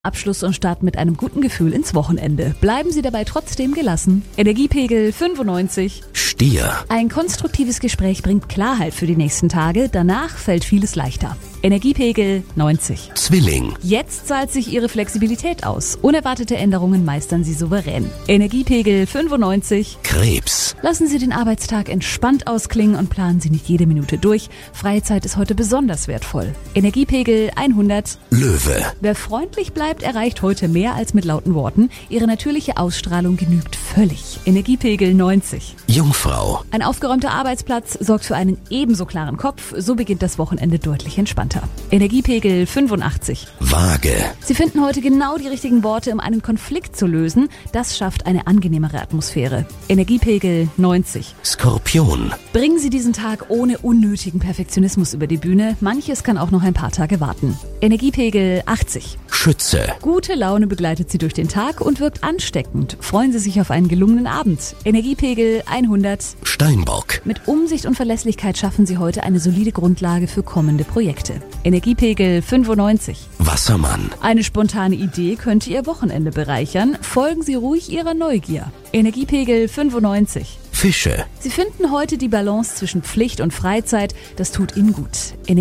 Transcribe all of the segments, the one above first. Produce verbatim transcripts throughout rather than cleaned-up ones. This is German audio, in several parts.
Abschluss und starten mit einem guten Gefühl ins Wochenende. Bleiben Sie dabei trotzdem gelassen. Energiepegel fünfundneunzig. Stier. Ein konstruktives Gespräch bringt Klarheit für die nächsten Tage. Danach fällt vieles leichter. Energiepegel neunzig. Zwilling. Jetzt zahlt sich Ihre Flexibilität aus. Unerwartete Änderungen meistern Sie souverän. Energiepegel fünfundneunzig. Krebs. Lassen Sie den Arbeitstag entspannt ausklingen und planen Sie nicht jede Minute durch. Freie Zeit ist heute besonders wertvoll. Energiepegel hundert. Löwe. Wer freundlich bleibt, erreicht heute mehr als mit lauten Worten. Ihre natürliche Ausstrahlung genügt völlig. Energiepegel neunzig. Jungfrau. Ein aufgeräumter Arbeitsplatz sorgt für einen ebenso klaren Kopf. So beginnt das Wochenende deutlich entspannter. Energiepegel fünfundachtzig. Waage. Sie finden heute genau die richtigen Worte, um einen Konflikt zu lösen. Das schafft eine angenehmere Atmosphäre. Energiepegel neunzig. Skorpion. Bringen Sie diesen Tag ohne unnötigen Perfektionismus über die Bühne. Manches kann auch noch ein paar Tage warten. Energiepegel achtzig. Schütze. Gute Laune begleitet Sie durch den Tag und wirkt ansteckend. Freuen Sie sich auf einen gelungenen Abend. Energiepegel hundert. Steinbock. Mit Umsicht und Verlässlichkeit schaffen Sie heute eine solide Grundlage für kommende Projekte. Energiepegel fünfundneunzig. Wassermann. Eine spontane Idee könnte Ihr Wochenende bereichern. Folgen Sie ruhig Ihrer Neugier. Energiepegel fünfundneunzig. Fische. Sie finden heute die Balance zwischen Pflicht und Freizeit. Das tut Ihnen gut.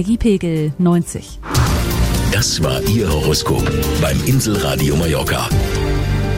Energiepegel neunzig. Das war Ihr Horoskop beim Inselradio Mallorca.